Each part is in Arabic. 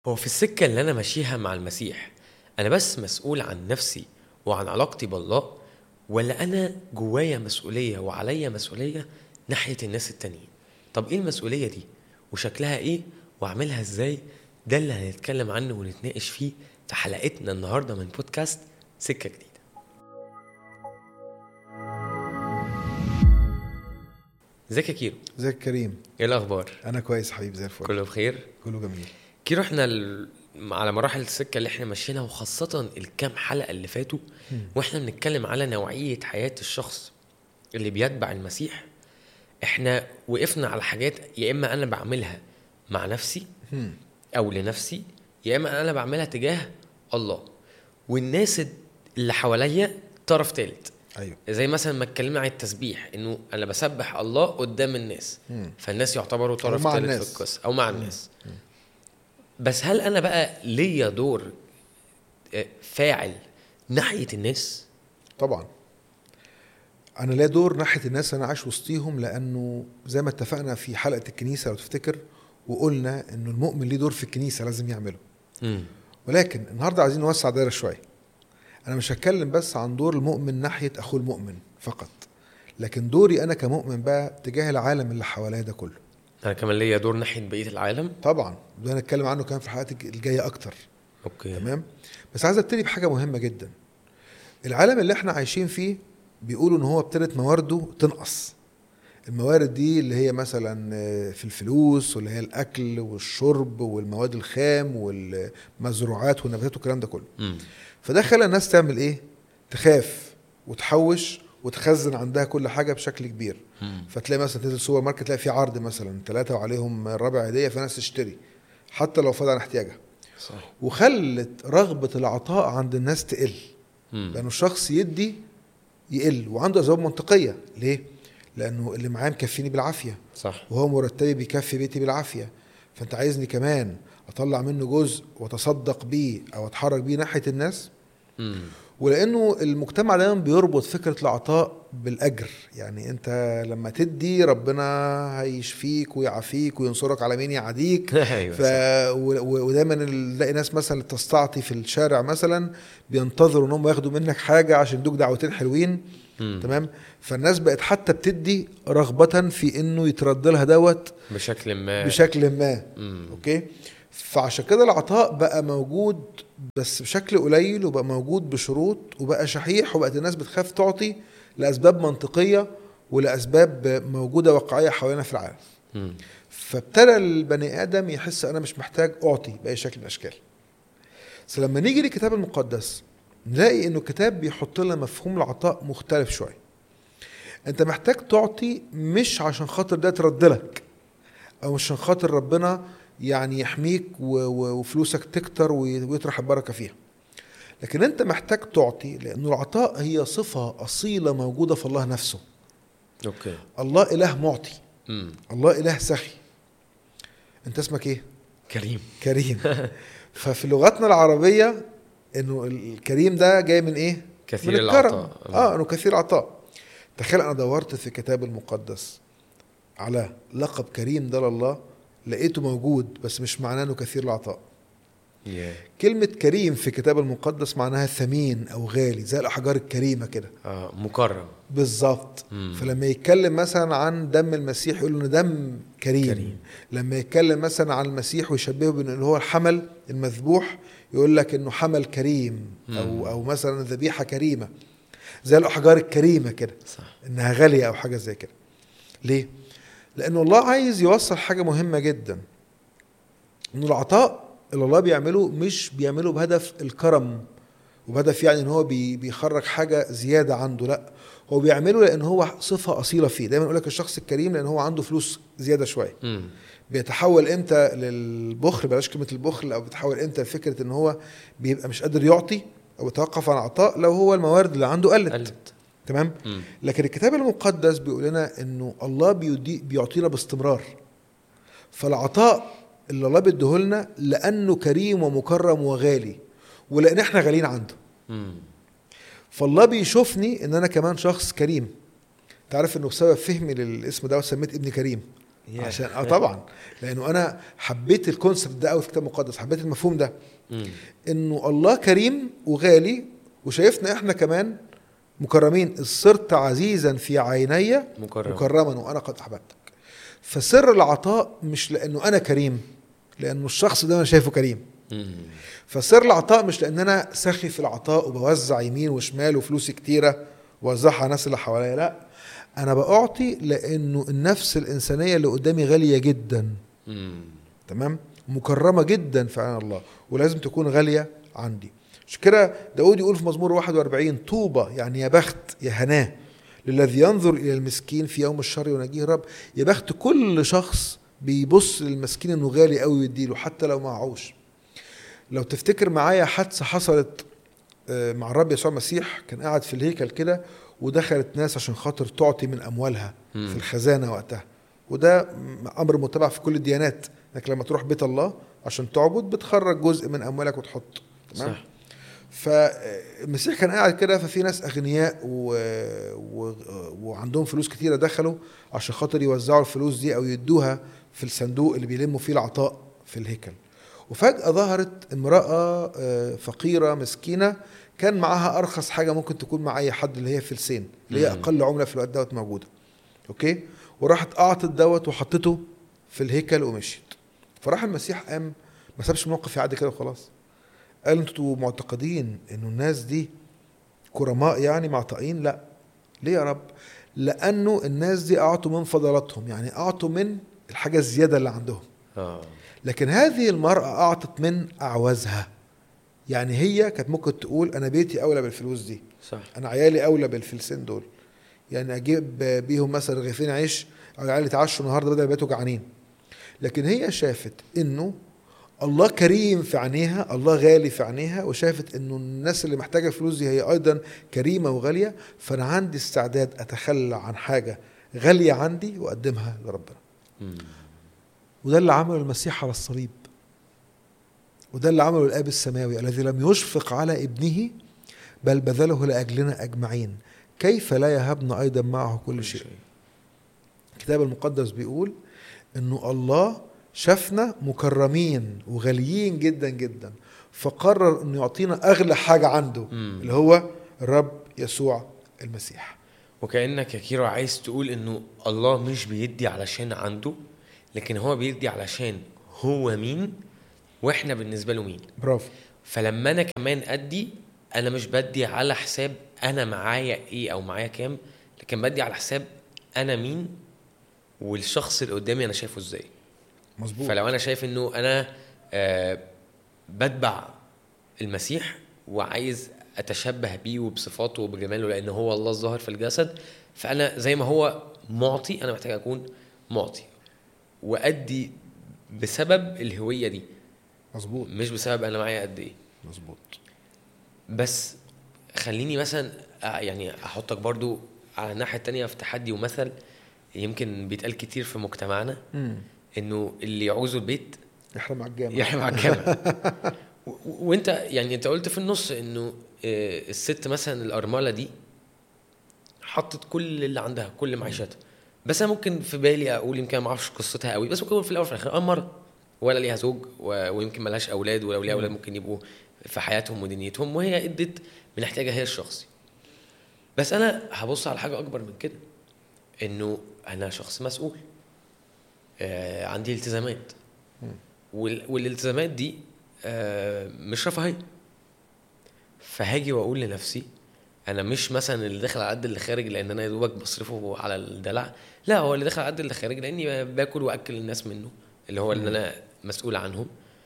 هو في السكة اللي أنا ماشيها مع المسيح، أنا بس مسؤول عن نفسي وعن علاقتي بالله، ولا أنا جوايا مسؤولية وعليا مسؤولية ناحية الناس التانيين؟ طب إيه المسؤولية دي؟ وشكلها إيه؟ وأعملها إزاي؟ ده اللي هنتكلم عنه ونتناقش فيه في حلقتنا النهاردة من بودكاست سكة جديدة. ازيك يا كيرو؟ ازيك كريم؟ ايه الأخبار؟ انا كويس حبيبي، زي الفل. كله بخير؟ كله جميل. كيرو، احنا على مراحل السكة اللي احنا ماشيينها، وخاصة الكام حلقة اللي فاتوا واحنا بنتكلم على نوعية حياة الشخص اللي بيتبع المسيح، احنا وقفنا على حاجات يا اما انا بعملها مع نفسي او لنفسي، يا اما انا بعملها تجاه الله والناس اللي حواليا طرف ثالث. ايوه، زي مثلا ما اتكلمنا عن التسبيح، انه انا بسبح الله قدام الناس، فالناس يعتبروا طرف ثالث في القصة او مع الناس. بس هل انا بقى ليا دور فاعل ناحية الناس؟ طبعا انا ليا دور ناحيه الناس، انا عايش وسطيهم، لانه زي ما اتفقنا في حلقه الكنيسه لو تفتكر، وقلنا انه المؤمن ليه دور في الكنيسه لازم يعمله. ولكن النهارده عايزين نوسع دايره شويه. انا مش هتكلم بس عن دور المؤمن ناحيه اخوه المؤمن فقط، لكن دوري انا كمؤمن بقى تجاه العالم اللي حواليا ده كله. انا كمان ليا دور ناحية بقية العالم. طبعا ده هنتكلم عنه كمان في الحلقات الجايه اكتر. اوكي. تمام. بس عايز ابتدي بحاجه مهمه جدا. العالم اللي احنا عايشين فيه بيقولوا ان هو ابتدت موارده تنقص. الموارد دي اللي هي مثلا في الفلوس، واللي هي الاكل والشرب والمواد الخام والمزروعات والنباتات والكلام ده كله. فده خلى الناس تعمل ايه؟ تخاف وتحوش وتخزن عندها كل حاجه بشكل كبير. فتلاقي مثلا تنزل سوبر ماركت تلاقي في عرض مثلا 3 وعليهم الرابع هديه، فالناس تشتري حتى لو فضل عن احتياجها. صح. وخلت رغبه العطاء عند الناس تقل، لانه الشخص يدي يقل وعنده اسباب منطقيه. ليه؟ لانه اللي معاه مكفيني بالعافيه، صح، وهو مرتبي بيكفي بيتي بالعافيه، فانت عايزني كمان اطلع منه جزء واتصدق بيه او اتحرك بيه ناحيه الناس. ولانه المجتمع دايما بيربط فكره العطاء بالاجر، يعني انت لما تدي ربنا هيشفيك ويعافيك وينصرك على مين يعاديك. ودايما نلاقي ناس مثلا تستعطي في الشارع مثلا بينتظروا انهم ياخدوا منك حاجه عشان يدوك دعوتين حلوين. تمام. فالناس بقت حتى بتدي رغبه في انه يترد لها دوت بشكل ما. اوكي. فعشان كده العطاء بقى موجود بس بشكل قليل، وبقى موجود بشروط، وبقى شحيح، وبقت الناس بتخاف تعطي لأسباب منطقية ولأسباب موجودة واقعية حوالينا في العالم. فابتدى البني آدم يحس أنا مش محتاج أعطي بأي شكل من الأشكال. بس لما نيجي للكتاب المقدس نلاقي إنه الكتاب بيحط لنا مفهوم العطاء مختلف شوية. أنت محتاج تعطي مش عشان خاطر ده تردلك، أو مش عشان خاطر ربنا يعني يحميك وفلوسك تكتر ويطرح البركة فيها، لكن انت محتاج تعطي لأنه العطاء هي صفة أصيلة موجودة في الله نفسه. أوكي. الله إله معطي. الله إله سخي. انت اسمك ايه؟ كريم. ففي لغتنا العربية انه الكريم ده جاي من ايه؟ كثير من الكرم. العطاء. انه كثير العطاء. تخيل انا دورت في الكتاب المقدس على لقب كريم ده لله، لقيته موجود بس مش معناه انه كثير العطاء. كلمة كريم في الكتاب المقدس معناها ثمين او غالي، زي الاحجار الكريمة كده. مكرم بالظبط. فلما يتكلم مثلا عن دم المسيح يقول انه دم كريم. لما يتكلم مثلا عن المسيح ويشبهه بانه هو الحمل المذبوح يقول لك انه حمل كريم او مثلا ذبيحة كريمة، زي الاحجار الكريمة كده. صح. انها غالية او حاجة زي كده. ليه؟ لأنه الله عايز يوصل حاجة مهمة جدا، إنه العطاء اللي الله بيعمله مش بيعمله بهدف الكرم وبهدف يعني إن هو بيخرج حاجة زيادة عنده، لا، هو بيعمله لأن هو صفة أصيلة فيه. دايما يقول لك الشخص الكريم لأن هو عنده فلوس زيادة شوية. بيتحول إمتى للبخل؟ بلاش كلمة البخل. أو بيتحول إمتى لفكرة إن هو بيبقى مش قادر يعطي أو يتوقف عن العطاء لو هو الموارد اللي عنده قلت. تمام. لكن الكتاب المقدس بيقول لنا انه الله بيعطينا باستمرار. فالعطاء اللي الله بيديه لنا لانه كريم ومكرم وغالي، ولان احنا غاليين عنده. فالله بيشوفني ان انا كمان شخص كريم. تعرف انه بسبب فهمي للاسم ده سميت ابني كريم. عشان طبعا لانه انا حبيت الكونسبت ده قوي في الكتاب المقدس، حبيت المفهوم ده انه الله كريم وغالي وشايفنا احنا كمان مكرمين. صرت عزيزا في عيني مكرما وانا قد احببتك. فسر العطاء مش لانه انا كريم، لانه الشخص ده انا شايفه كريم. فسر العطاء مش لان انا سخي في العطاء وبوزع يمين وشمال وفلوسي كتيره ووزعها على الناس اللي حواليا، لا، انا بعطي لانه النفس الانسانيه اللي قدامي غاليه جدا. تمام، مكرمه جدا في عين الله ولازم تكون غاليه عندي. مش كده داود يقول في مزمور 41 طوبى، يعني يا بخت يا هناه للذي ينظر الى المسكين في يوم الشر يناجيه الرب. يا بخت كل شخص بيبص للمسكين انه غالي قوي ويديله حتى لو معهوش. لو تفتكر معايا حادثه حصلت مع الرب يسوع المسيح، كان قاعد في الهيكل كده ودخلت ناس عشان خاطر تعطي من اموالها في الخزانه وقتها، وده امر متبع في كل الديانات، انك لما تروح بيت الله عشان تعبد بتخرج جزء من اموالك وتحط. تمام. فالمسيح كان قاعد كده، ففي ناس اغنياء وعندهم فلوس كتيره دخلوا عشان خاطر يوزعوا الفلوس دي او يدوها في الصندوق اللي بيلموا فيه العطاء في الهيكل. وفجأة ظهرت امرأة فقيرة مسكينة كان معاها أرخص حاجة ممكن تكون مع أي حد، اللي هي فلسين، اللي هي أقل عملة في الوقت دوت موجودة. أوكي، وراحت أعطت دوت وحطته في الهيكل ومشيت. فراح المسيح قام ما سابش الموقف يعدي كده وخلاص، قال انتوا معتقدين إنه الناس دي كرماء يعني معطائين؟ لا. ليه يا رب؟ لأنه الناس دي أعطوا من فضلاتهم، يعني أعطوا من الحاجة الزيادة اللي عندهم. لكن هذه المرأة أعطت من أعوزها، يعني هي كانت ممكن تقول أنا بيتي أولى بالفلوس دي، صح. أنا عيالي أولى بالفلسين دول، يعني أجيب بيهم مثلا رغيفين عيش أو عيالي يتعشوا النهاردة بدل بيتوا جعانين. لكن هي شافت إنه الله كريم في عينيها، الله غالي في عينيها، وشافت إنه الناس اللي محتاجة فلوس دي هي أيضا كريمة وغالية، فأنا عندي استعداد أتخلى عن حاجة غالية عندي وأقدمها لربنا. وده اللي عمله المسيح على الصليب، وده اللي عمله الآب السماوي الذي لم يشفق على ابنه بل بذله لأجلنا أجمعين، كيف لا يهبنا أيضا معه كل شيء. الكتاب المقدس بيقول إنه الله شافنا مكرمين وغاليين جدا جدا، فقرر إنه يعطينا أغلى حاجة عنده اللي هو الرب يسوع المسيح. وكأنك يا كيرو عايز تقول إنه الله مش بيدي علشان عنده، لكن هو بيدي علشان هو مين واحنا بالنسبة له مين. برافو. فلما انا كمان ادي، انا مش بدي على حساب انا معايا ايه او معايا كام، لكن بدي على حساب انا مين والشخص اللي قدامي انا شايفه ازاي. مظبوط. فلو انا شايف انه انا بتبع المسيح وعايز اتشبه بيه وبصفاته وبجماله لان هو الله الظاهر في الجسد، فانا زي ما هو معطي انا محتاج اكون معطي وادي بسبب الهوية دي. مظبوط. مش بسبب انا معايا قد ايه. مظبوط. بس خليني مثلا يعني احطك برضو على الناحية التانية في تحدي ومثل يمكن بيتقال كتير في مجتمعنا، انه اللي يعوزه البيت يحرم على الجامع. يحرم على الجامع. وانت يعني انت قلت في النص انه الست مثلا الارملة دي حطت كل اللي عندها كل معيشتها، بس انا ممكن في بالي اقول يمكن ما اعرفش قصتها قوي، بس ممكن اقول في الاول في الاخر امر ولا ليها زوج ويمكن ملهاش اولاد، ولو ليها اولاد ممكن يبقوا في حياتهم ودنيتهم، وهي ادت من احتياجها هي الشخصي. بس انا هبص على حاجه اكبر من كده، انه انا شخص مسؤول، عندي التزامات، والالتزامات دي مش رفاهيه. فهاجي واقول لنفسي انا مش مثلا اللي داخل على قد اللي خارج لان انا يا دوبك بصرفه على الدلع، لا، هو اللي داخل على قد اللي خارج لاني باكل واكل الناس منه اللي هو اللي انا مسؤول عنهم.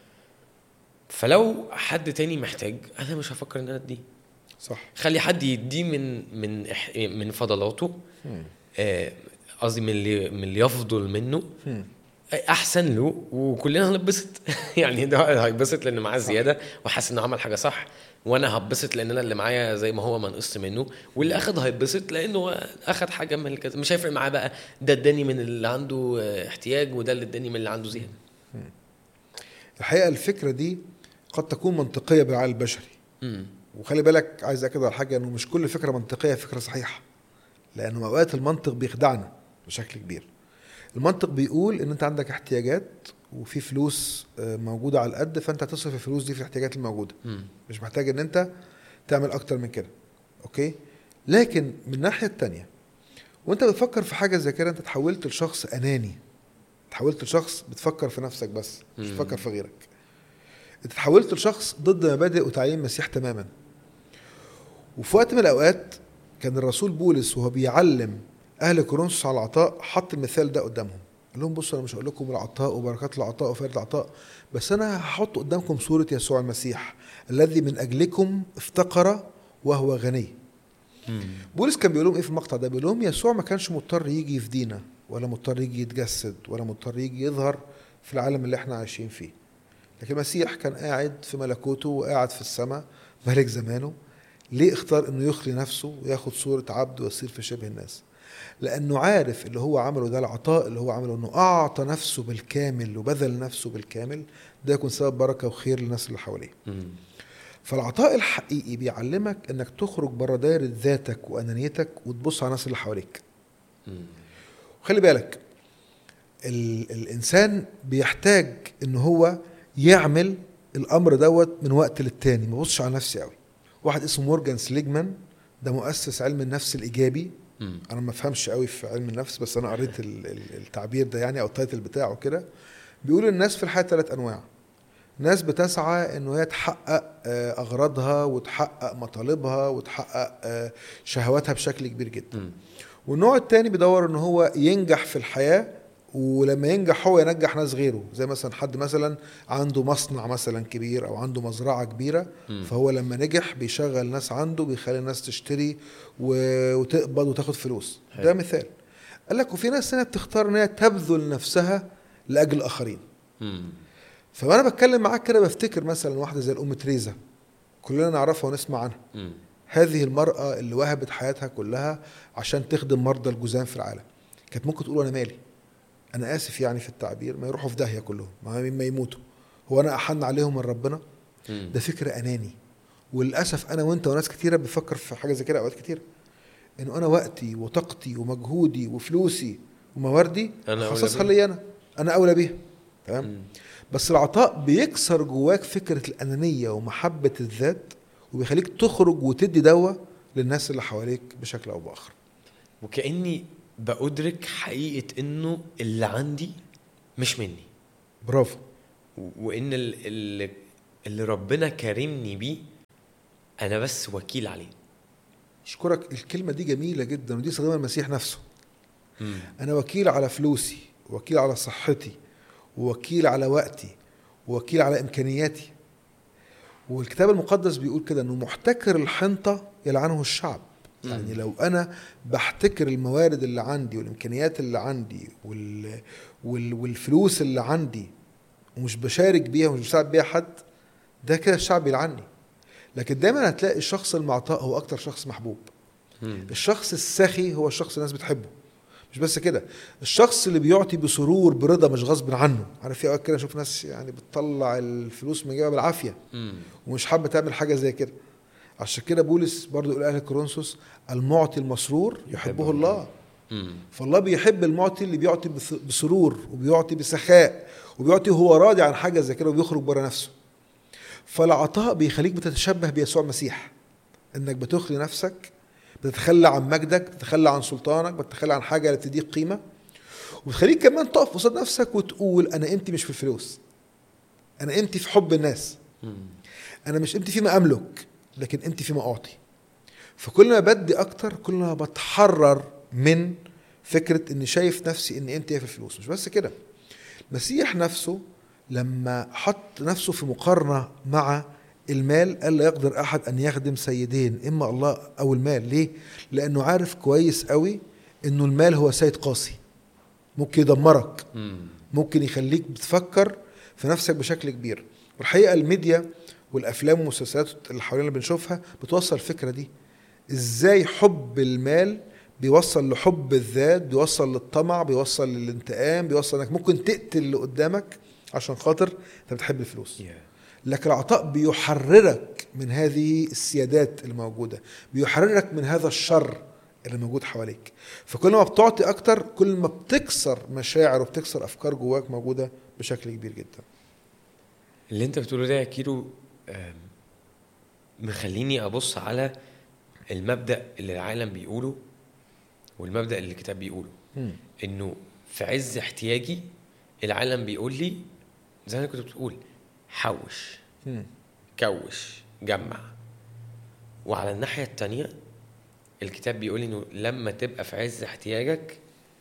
فلو حد تاني محتاج انا مش هفكر ان انا اديه، صح. خلي حد يديه من فضلاته، قصدي من اللي يفضل منه احسن له، وكلنا هنبسط. يعني ده هيبسط لان معاه زياده وحاسس انه عمل حاجه صح، وانا هبسط لان انا اللي معايا زي ما هو ما نقص منه، واللي اخد هيبسط لانه اخد حاجه من الكذا. مش هيفرق معاه بقى ده اداني من اللي عنده احتياج وده اللي اداني من اللي عنده زياده. الحقيقه الفكره دي قد تكون منطقيه بالعقل البشري، وخلي بالك عايز اكد على حاجه، انه مش كل فكره منطقيه فكره صحيحه، لانه اوقات المنطق بيخدعنا بشكل كبير. المنطق بيقول ان انت عندك احتياجات وفي فلوس موجودة على القد، فانت هتصرف الفلوس دي في الاحتياجات الموجودة، مش محتاج ان انت تعمل اكتر من كده. اوكي. لكن من الناحية التانية وانت بتفكر في حاجة زي كده، انت تحولت لشخص اناني، تحولت لشخص بتفكر في نفسك بس مش بتفكر في غيرك. انت تحولت لشخص ضد مبادئ وتعليم المسيح تماما. وفي وقت من الاوقات كان الرسول بولس وهو بيعلم اهل كورنثوس على العطاء حط المثال ده قدامهم، قال لهم بصوا انا مش هقول لكم العطاء وبركات العطاء وفائدة العطاء، بس انا هحط قدامكم صورة يسوع المسيح الذي من اجلكم افتقر وهو غني. بولس كان بيقول لهم ايه في المقطع ده؟ بيقول لهم يسوع ما كانش مضطر يجي يفدينا، ولا مضطر يجي يتجسد، ولا مضطر يجي يظهر في العالم اللي احنا عايشين فيه. لكن المسيح كان قاعد في ملكوته وقاعد في السماء ملك زمانه. ليه اختار انه يخلي نفسه وياخد صورة عبد ويصير في شبه الناس؟ لانه عارف اللي هو عمله ده، العطاء اللي هو عمله، انه اعطى نفسه بالكامل وبذل نفسه بالكامل، ده يكون سبب بركة وخير للناس اللي حواليه. فالعطاء الحقيقي بيعلمك انك تخرج بره دايرة ذاتك وانانيتك وتبص على الناس اللي حواليك. وخلي بالك الانسان بيحتاج ان هو يعمل الامر دوت من وقت للتاني، ما بصش على نفسي قوي. واحد اسمه مورجان سليجمان، ده مؤسس علم النفس الايجابي. انا ما فهمش قوي في علم النفس، بس انا قريت التعبير ده يعني، او التايتل بتاعه كده. بيقول الناس في الحياة 3 أنواع. ناس بتسعى انه هي تحقق اغراضها وتحقق مطالبها وتحقق شهواتها بشكل كبير جدا. والنوع التاني بيدور ان هو ينجح في الحياة، ولما ينجح هو ينجح ناس غيره. زي مثلا حد مثلا عنده مصنع مثلا كبير او عنده مزرعة كبيرة، فهو لما نجح بيشغل ناس عنده، بيخلي الناس تشتري وتقبض وتاخد فلوس. ده مثال. قال لك وفي ناس هنا بتختار ان هي تبذل نفسها لاجل الاخرين. فانا بتكلم معاك كده بفتكر مثلا واحدة زي الام تريزا، كلنا نعرفها ونسمع عنها. هذه المرأة اللي وهبت حياتها كلها عشان تخدم مرضى الجذام في العالم. كانت ممكن تقول انا مالي، انا اسف يعني في التعبير، ما يروحوا في داهية كلهم، ما يموتوا، هو انا احن عليهم من ربنا؟ ده فكر اناني. وللاسف انا وانت وناس كتيرة بفكر في حاجة زي كده اوقات كتير، انه انا وقتي وطاقتي ومجهودي وفلوسي ومواردي خصصها لي انا اولى بيها. تمام. بس العطاء بيكسر جواك فكرة الأنانية ومحبة الذات، وبيخليك تخرج وتدي دواء للناس اللي حواليك بشكل أو بآخر. وكأني بأدرك حقيقة إنه اللي عندي مش مني. برافو. وإن اللي ربنا كرمني بيه أنا بس وكيل عليه. أشكرك، الكلمة دي جميلة جدا، ودي استخدمها المسيح نفسه. أنا وكيل على فلوسي، وكيل على صحتي، ووكيل على وقتي، ووكيل على إمكانياتي. والكتاب المقدس بيقول كده أنه محتكر الحنطة يلعنه الشعب. يعني لو أنا بحتكر الموارد اللي عندي والإمكانيات اللي عندي والفلوس اللي عندي ومش بشارك بيها ومش بساعد بيها حد، ده كده الشعب يلعني. لكن دايما هتلاقي الشخص المعطاء هو أكتر شخص محبوب. الشخص السخي هو الشخص الناس بتحبه. مش بس كده، الشخص اللي بيعطي بسرور برضا مش غصب عنه. عارف في اوقات كده اشوف ناس يعني بتطلع الفلوس من جيبها بالعافيه ومش حابه تعمل حاجه زي كده. عشان كده بولس برضو يقول اهل كورنثوس المعطي المسرور يحبه الله. فالله بيحب المعطي اللي بيعطي بسرور وبيعطي بسخاء وبيعطي هو راضي عن حاجه زي كده وبيخرج بره نفسه. فالعطاء بيخليك بتتشبه بيسوع المسيح، انك بتخلي نفسك، بتتخلى عن مجدك، بتتخلى عن سلطانك، بتتخلى عن حاجة اللي تديك قيمة، وبتخليك كمان تقف قصاد نفسك وتقول أنا قيمتي مش في الفلوس، أنا قيمتي في حب الناس، أنا مش قيمتي فيما أملك، لكن قيمتي فيما أعطي. فكل ما بدي أكتر كل ما بتحرر من فكرة إني شايف نفسي إن قيمتي في الفلوس. مش بس كده، المسيح نفسه لما حط نفسه في مقارنة مع المال قال لا يقدر أحد أن يخدم سيدين، إما الله أو المال. ليه؟ لأنه عارف كويس قوي إنه المال هو سيد قاسي، ممكن يدمرك، ممكن يخليك بتفكر في نفسك بشكل كبير. والحقيقة الميديا والأفلام والمسلسلات اللي حوالينا بنشوفها بتوصل الفكرة دي. إزاي حب المال بيوصل لحب الذات، بيوصل للطمع، بيوصل للانتقام، بيوصل إنك ممكن تقتل اللي قدامك عشان خاطر أنت بتحب الفلوس. لكن العطاء بيحررك من هذه السيادات الموجودة، بيحررك من هذا الشر اللي موجود حواليك. فكل ما بتعطي اكتر كل ما بتكسر مشاعر وبتكسر افكار جواك موجوده بشكل كبير جدا. اللي انت بتقوله ده يا كيرو مخليني ابص على المبدأ اللي العالم بيقوله والمبدأ اللي الكتاب بيقوله. انه في عز احتياجي العالم بيقول لي زي ما كنت بتقول حوش، كوش، جمع. وعلى الناحية التانية الكتاب بيقول انه لما تبقى في عز احتياجك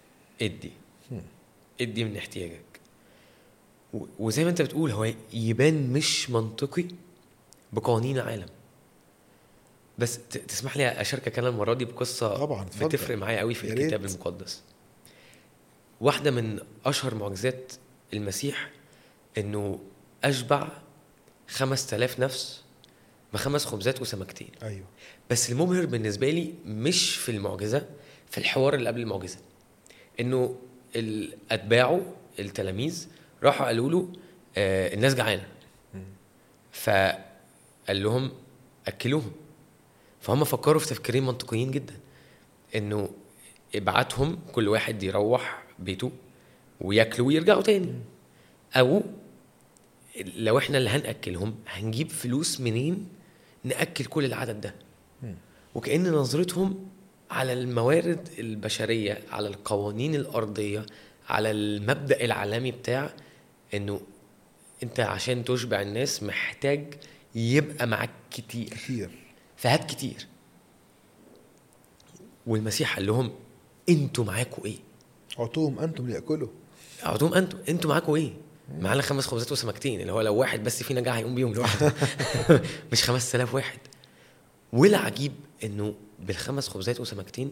ادي من احتياجك. وزي ما انت بتقول هو يبان مش منطقي بقوانين العالم، بس تسمح لي اشاركك انا المره دي بقصه طبعا بتفرق معايا قوي في الكتاب المقدس. واحده من اشهر معجزات المسيح انه اشبع 5000 نفس ب5 خبزات وسمكتين. ايوه. بس المبهر بالنسبه لي مش في المعجزه، في الحوار اللي قبل المعجزه. انه الاتباعه التلاميذ راحوا قالوا له الناس جعانه، فقال لهم اكلوهم. فهم فكروا في تفكيرين منطقيين جدا، انه ابعتهم كل واحد يروح بيته وياكلوا ويرجعوا تاني، او لو احنا اللي هنأكلهم هنجيب فلوس منين نأكل كل العدد ده. وكأن نظرتهم على الموارد البشرية، على القوانين الأرضية، على المبدأ العالمي بتاع انه انت عشان تشبع الناس محتاج يبقى معاك كتير فهات كتير. والمسيح قال لهم انتوا معاكوا ايه؟ اعطوهم انتم ليأكلوا. اعطوهم انتوا معاكوا ايه؟ معانا 5 خبزات وسمكتين، اللي هو لو واحد بس فينا جاع هيقوم بيهم لوحده مش 5000 واحد. والعجيب انه بال5 خبزات وسمكتين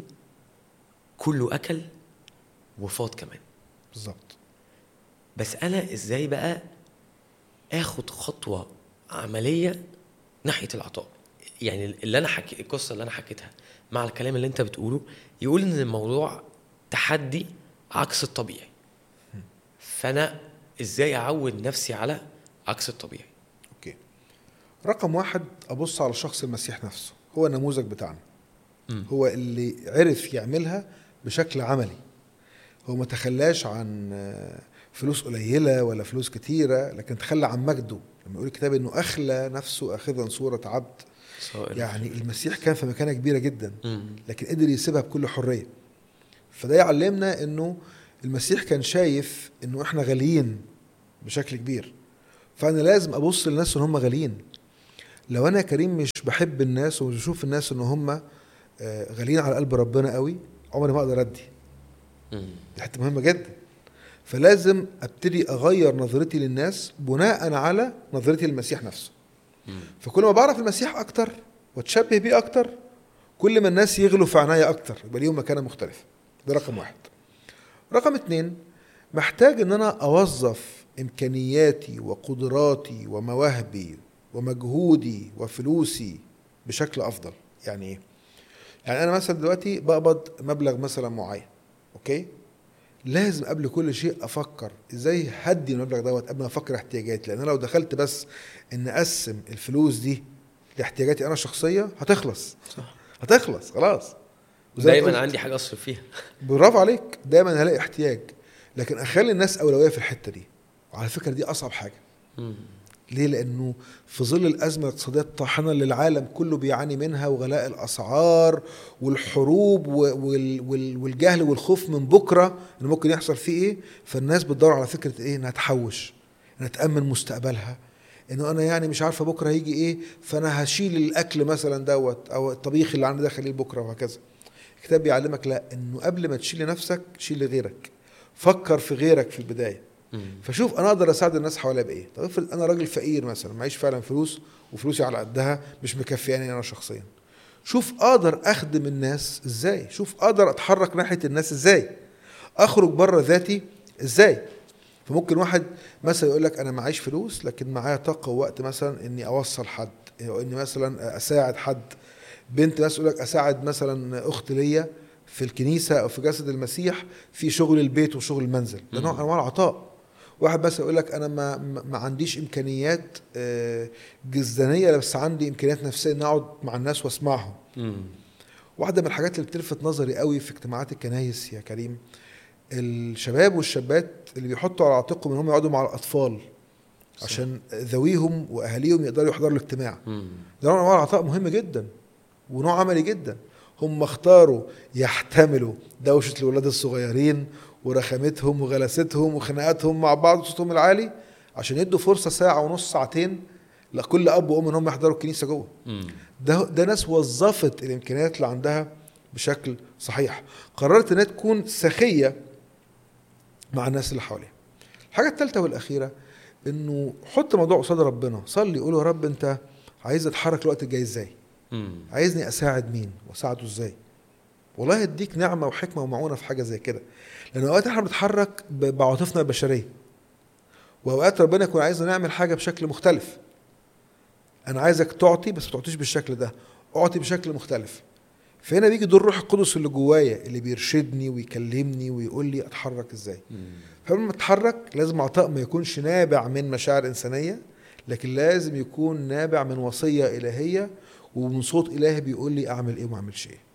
كله اكل وفاض كمان. بالظبط. بس انا ازاي بقى اخد خطوه عمليه ناحيه العطاء؟ يعني اللي انا القصه اللي انا حكيتها مع الكلام اللي انت بتقوله يقول ان الموضوع تحدي عكس الطبيعي. فانا ازاي اعود نفسي على عكس الطبيعي؟ اوكي. رقم 1 ابص على شخص المسيح نفسه، هو النموذج بتاعنا. هو اللي عرف يعملها بشكل عملي. هو ما تخلاش عن فلوس قليلة ولا فلوس كتيرة، لكن تخلى عن مجده. لما يقول الكتاب انه اخلى نفسه اخذا صورة عبد، يعني المسيح كان في مكانة كبيرة جدا لكن قدر يسيبها بكل حرية. فده يعلمنا انه المسيح كان شايف انه احنا غاليين بشكل كبير، فانا لازم ابص للناس ان هم غاليين. لو انا كريم مش بحب الناس ومش بشوف الناس ان هم غاليين على قلب ربنا قوي، عمري ما اقدر ادي. دي حته مهمه جدا. فلازم ابتدي اغير نظرتي للناس بناء على نظرتي للمسيح نفسه. فكل ما بعرف المسيح اكتر واتشبه بيه اكتر، كل ما الناس يغلوا في عناية اكتر، يبقى ليهم مكانه مختلفه. ده رقم 1. رقم 2 محتاج ان انا اوظف امكانياتي وقدراتي ومواهبي ومجهودي وفلوسي بشكل افضل. يعني ايه؟ يعني انا مثلا دلوقتي بقبض مبلغ مثلا معين، اوكي؟ لازم قبل كل شيء افكر ازاي هدي المبلغ دوت قبل ما افكر احتياجاتي. لان لو دخلت بس ان اقسم الفلوس دي لاحتياجاتي انا شخصيه هتخلص. صح. هتخلص خلاص. دايما عندي حاجه اصرف فيها. برافو عليك. دايما هلاقي احتياج، لكن اخلي الناس اولويه في الحته دي. وعلى فكره دي اصعب حاجه. ليه؟ لانه في ظل الازمه الاقتصاديه الطاحنه اللي العالم كله بيعاني منها، وغلاء الاسعار والحروب والجهل والخوف من بكره اللي ممكن يحصل فيه ايه، فالناس بتدور على فكره ايه؟ انها تحوش، انها تامن مستقبلها. انه انا يعني مش عارفه بكره هيجي ايه، فانا هشيل الاكل مثلا دوت او الطبيخ اللي عندي ده خليه بكره وهكذا. الكتاب بيعلمك لا، انه قبل ما تشيل نفسك شيل غيرك. فكر في غيرك في البدايه. فشوف انا اقدر اساعد الناس حواليا بايه. طب افرض انا راجل فقير مثلا، معيش فعلا فلوس وفلوسي على قدها مش مكفياني انا شخصيا، شوف اقدر اخدم الناس ازاي، شوف اقدر اتحرك ناحيه الناس ازاي، اخرج بره ذاتي ازاي. فممكن واحد مثلا يقول لك انا معيش فلوس لكن معايا طاقه ووقت مثلا اني اوصل حد، او اني مثلا اساعد حد. بنت مثلا يقول لك اساعد مثلا اخت ليا في الكنيسه او في جسد المسيح في شغل البيت وشغل المنزل. ده نوع انواع العطاء. واحد بس يقول لك انا ما عنديش امكانيات جسدانيه بس عندي امكانيات نفسيه ان اقعد مع الناس واسمعهم. واحدة من الحاجات اللي بتلفت نظري قوي في اجتماعات الكنايس يا كريم، الشباب والشابات اللي بيحطوا على عاتقهم انهم يقعدوا مع الاطفال عشان ذويهم واهاليهم يقدروا يحضروا الاجتماع. ده نوع من انواع العطاء مهم جدا ونوع عملي جدا. هم اختاروا يحتملوا دوشة الولاد الصغيرين ورخامتهم وغلاستهم وخناقاتهم مع بعض وصوتهم العالي عشان يدوا فرصة ساعة ونص ساعتين لكل اب وام انهم يحضروا الكنيسة جوه. ده ناس وظفت الامكانيات اللي عندها بشكل صحيح، قررت انها تكون سخية مع الناس اللي حواليها. الحاجة الثالثة والأخيرة انه حط موضوع قصاد ربنا، صلي قول يا رب انت عايز اتحرك الوقت الجاي ازاي؟ عايزني اساعد مين واساعده ازاي؟ والله يديك نعمة وحكمة ومعونة في حاجة زي كده. لأن أوقات احنا بنتحرك بعاطفنا البشرية، وأوقات ربنا يكون عايزنا نعمل حاجة بشكل مختلف. أنا عايزك تعطي بس ما تعطيش بالشكل ده، أعطي بشكل مختلف. فهنا بيجي دور الروح القدس اللي جوايا اللي بيرشدني ويكلمني ويقول لي أتحرك إزاي. فلما أتحرك لازم عطاء ما يكونش نابع من مشاعر إنسانية، لكن لازم يكون نابع من وصية إلهية ومن صوت إلهي بيقول لي أعمل إيه وما أعملش إيه.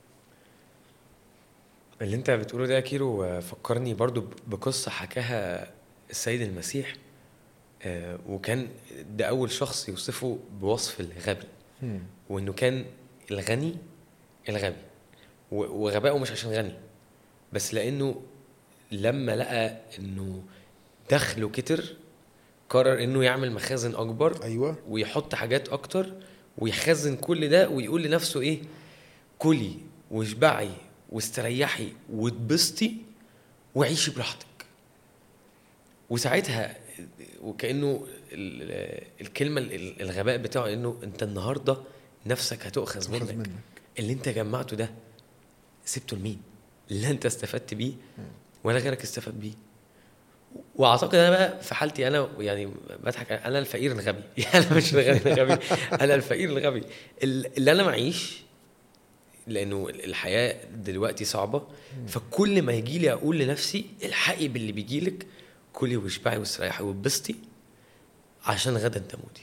اللي انت بتقوله ده يا كيرو فكرني برضو بقصة حكاها السيد المسيح، وكان ده أول شخص يوصفه بوصف الغبي، وإنه كان الغني الغبي، وغبائه مش عشان غني بس لأنه لما لقى إنه دخله كتر قرر إنه يعمل مخازن أكبر. أيوة. ويحط حاجات أكتر ويخزن كل ده ويقول لنفسه إيه، كلي واشبعي واستريحي واتبسطي وعيشي براحتك. وساعتها وكأنه الكلمة الغباء بتاعه انه انت النهاردة نفسك هتؤخذ منك. اللي انت جمعته ده سبته لمين؟ لا انت استفدت بيه ولا غيرك استفاد بيه. واعتقد انا بقى في حالتي انا يعني بضحك، انا الفقير الغبي يعني انا مش الغني الغبي، انا الفقير الغبي اللي انا معيش، لانه الحياه دلوقتي صعبه. فكل ما يجي لي اقول لنفسي الحقي باللي بيجي لك، كلي واشبعي واستريحي واتبسطي عشان غدا تموتي.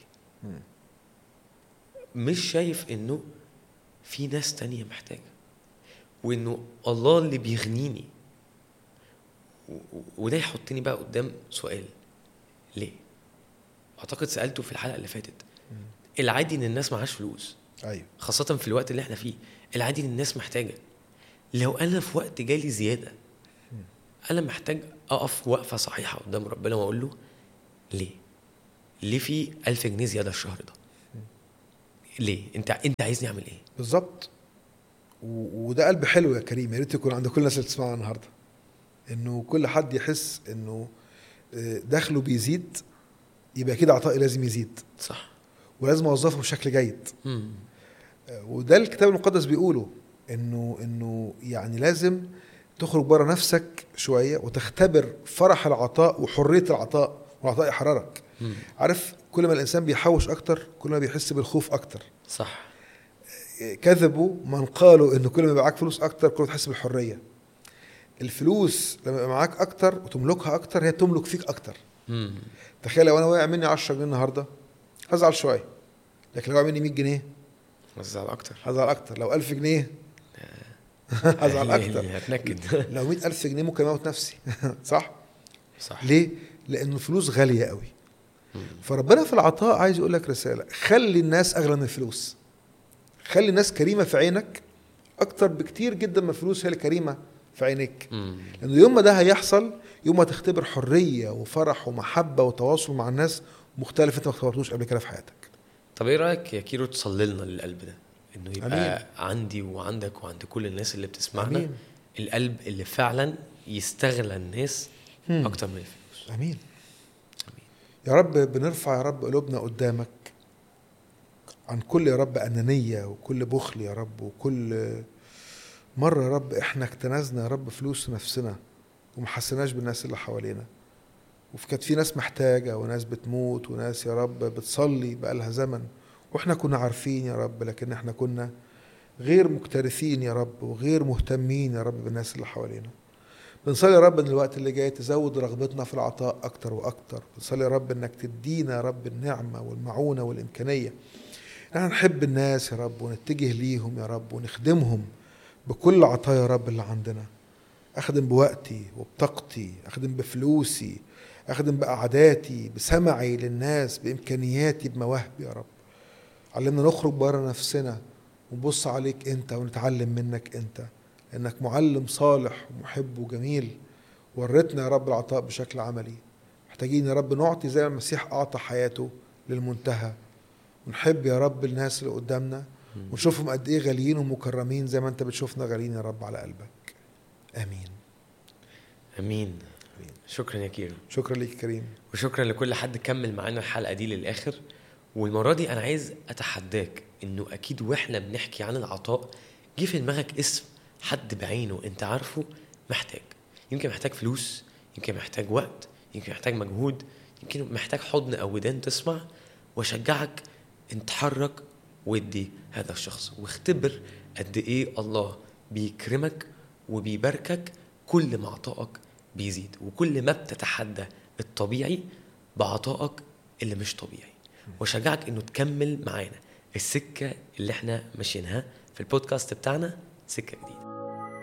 مش شايف انه في ناس تانية محتاجه، وانه الله اللي بيغنيني. وده يحطني بقى قدام سؤال، ليه؟ اعتقد سألته في الحلقة اللي فاتت. العادي ان الناس معهاش فلوس، أيوة. خاصة في الوقت اللي احنا فيه. العادي ان الناس محتاجة. لو انا في وقت جالي زيادة، انا محتاج اقف وقفة صحيحة قدام ربنا واقول له ليه في 1000 جنيه زيادة الشهر ده؟ ليه؟ انت عايزني اعمل ايه بالظبط؟ وده قلب حلو يا كريم، يا ريت يكون عند كل الناس اللي بتسمعنا النهارده، انه كل حد يحس انه دخله بيزيد، يبقى كده عطائي لازم يزيد، صح، ولازم اوظفه بشكل جيد. وده الكتاب المقدس بيقوله انه يعني لازم تخرج بره نفسك شويه وتختبر فرح العطاء وحريه العطاء، والعطاء يحررك. عارف، كل ما الانسان بيحوش اكتر كل ما بيحس بالخوف اكتر. صح. كذبوا من قالوا انه كل ما يبقى معاك فلوس اكتر كل ما تحس بالحريه. الفلوس لما يبقى معاك اكتر وتملكها اكتر هي تملك فيك اكتر. تخيل لو انا واقع مني 10 جنيه النهارده هزعل شويه، لكن لو واقع مني 100 جنيه هزعل اكتر. لو 1000 جنيه هزعل اكتر. هتنكد. لو 100,000 جنيه ممكن اموت نفسي. صح. ليه؟ لان الفلوس غاليه قوي. فربنا في العطاء عايز يقول لك رساله، خلي الناس اغلى من الفلوس، خلي الناس كريمه في عينك اكتر بكتير جدا من الفلوس هي الكريمه في عينيك. لانه يوم ما ده هيحصل، يوم ما تختبر حريه وفرح ومحبه وتواصل مع الناس مختلف انت ما اختبرتوش قبل كده في حياتك. طب ايه رايك يا كيرو تصلي لنا للقلب ده، انه يبقى أمين. عندي وعندك وعند كل الناس اللي بتسمعنا. أمين. القلب اللي فعلا يستغل الناس اكتر من الفلوس. امين. يا رب بنرفع يا رب قلوبنا قدامك عن كل يا رب أنانية وكل بخل يا رب، وكل مرة يا رب احنا اكتنزنا يا رب فلوس نفسنا وما حسناش بالناس اللي حوالينا. وكانت في ناس محتاجة وناس بتموت وناس يا رب بتصلي بقالها زمن واحنا كنا عارفين يا رب، لكن احنا كنا غير مكترثين يا رب وغير مهتمين يا رب بالناس اللي حوالينا. بنصلي يا رب ان الوقت اللي جاي تزود رغبتنا في العطاء اكتر واكتر. بنصلي يا رب انك تدينا يا رب النعمة والمعونة والامكانية، احنا نحب الناس يا رب ونتجه ليهم يا رب ونخدمهم بكل عطايا يا رب اللي عندنا. أخدم بوقتي وبطاقتي، أخدم بفلوسي، أخدم بقعداتي، بسمعي للناس، بإمكانياتي، بمواهبي يا رب. علمنا نخرج برا نفسنا ونبص عليك أنت ونتعلم منك أنت، لأنك معلم صالح ومحب وجميل. ورتنا يا رب العطاء بشكل عملي. محتاجين يا رب نعطي زي ما المسيح أعطى حياته للمنتهى، ونحب يا رب الناس اللي قدامنا ونشوفهم قد إيه غاليين ومكرمين زي ما أنت بتشوفنا غاليين يا رب على قلبك. آمين. امين. شكرا يا كيرو. شكرا ليك كريم، وشكرا لكل حد كمل معانا الحلقة دي للآخر. والمرة دي أنا عايز أتحداك إنه أكيد وإحنا بنحكي عن العطاء جه في دماغك اسم حد بعينه أنت عارفه محتاج. يمكن محتاج فلوس، يمكن محتاج وقت، يمكن محتاج مجهود، يمكن محتاج حضن أو ودان تسمع. وأشجعك أن تحرك ودي هذا الشخص، واختبر قد إيه الله بيكرمك وبيباركك كل ما عطائك بيزيد، وكل ما بتتحدى الطبيعي بعطائك اللي مش طبيعي. وشجعك انه تكمل معانا السكة اللي احنا ماشيينها في البودكاست بتاعنا، سكة جديدة.